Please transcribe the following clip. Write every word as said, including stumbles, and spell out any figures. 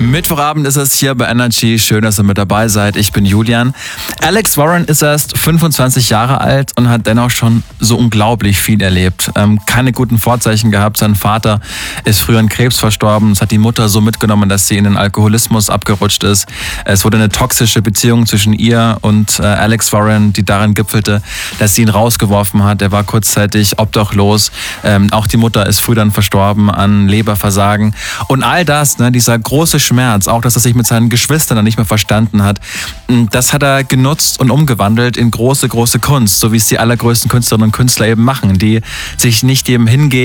Mittwochabend ist es hier bei Energy. Schön, dass ihr mit dabei seid. Ich bin Julian. Alex Warren ist erst fünfundzwanzig Jahre alt und hat dennoch schon so unglaublich viel erlebt. Ähm, keine guten Vorzeichen gehabt. Sein Vater ist früher an Krebs verstorben. Es hat die Mutter so mitgenommen, dass sie in den Alkoholismus abgerutscht ist. Es wurde eine toxische Beziehung zwischen ihr und äh, Alex Warren, die darin gipfelte, dass sie ihn rausgeworfen hat. Er war kurzzeitig obdachlos. Ähm, auch die Mutter ist früh dann verstorben an Leberversagen. Und all das, ne, dieser große Schmerz, auch dass er sich mit seinen Geschwistern dann nicht mehr verstanden hat, das hat er genutzt und umgewandelt in große, große Kunst, so wie es die allergrößten Künstlerinnen und Künstler eben machen, die sich nicht jedem hingeben,